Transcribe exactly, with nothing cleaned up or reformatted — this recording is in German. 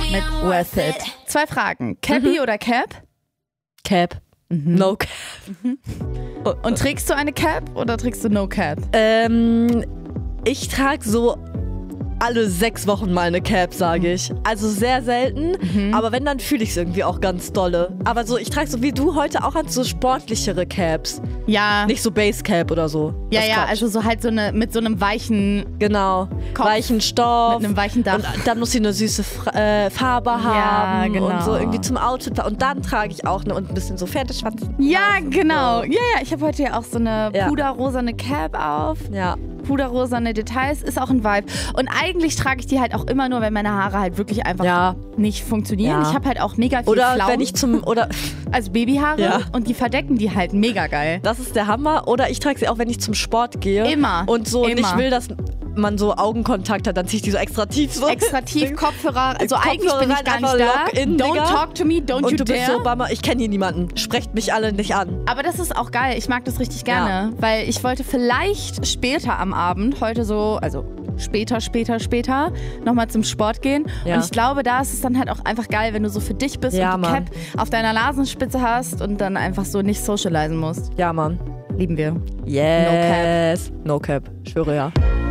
mit Worth It. Zwei Fragen. Cappy mhm. oder Cap? Cap. Mhm. No Cap. Mhm. Und trägst du eine Cap oder trägst du No Cap? Ähm, ich trage so alle sechs Wochen mal eine Cap, sage ich. Also sehr selten, mhm. aber wenn, dann fühle ich es irgendwie auch ganz dolle. Aber so, ich trage so wie du heute auch an so sportlichere Caps. Ja. Nicht so Basecap oder so. Ja, ja, Quatsch. Also so halt so eine, mit so einem weichen Genau, Kopf, weichen Stoff. Mit einem weichen Dach. Und dann muss sie eine süße äh, Farbe haben ja, genau. und so irgendwie zum Outfit. Und dann trage ich auch eine und ein bisschen so Pferdeschwanz. Ja, genau. Ja, ja, ich habe heute ja auch so eine ja. puderrosane Cap auf. Ja. Puderrosane Details, ist auch ein Vibe. Und eigentlich trage ich die halt auch immer nur, wenn meine Haare halt wirklich einfach ja. nicht funktionieren. Ja. Ich habe halt auch mega viel Oder Flaum. wenn ich zum... Oder also Babyhaare ja. und die verdecken die halt mega geil. Das ist der Hammer. Oder ich trage sie auch, wenn ich zum Sport gehe. Immer. Und so Immer. nicht will, dass man so Augenkontakt hat, dann ziehe ich die so extra tief. So. Extra tief, Kopfhörer. Also Kopfhörer eigentlich bin ich gar nicht da. In, don't Digga. talk to me, don't und you du dare. bist so, Mama, ich kenne hier niemanden. Sprecht mich alle nicht an. Aber das ist auch geil. Ich mag das richtig gerne. Ja. Weil ich wollte vielleicht später am Abend, heute so, also später, später, später, nochmal zum Sport gehen. Ja. Und ich glaube, da ist es dann halt auch einfach geil, wenn du so für dich bist ja, und die Mann. Cap auf deiner Nasenspitze hast und dann einfach so nicht socialisen musst. Ja, Mann. Lieben wir. Yes. No Cap. No Cap. Schwöre, ja.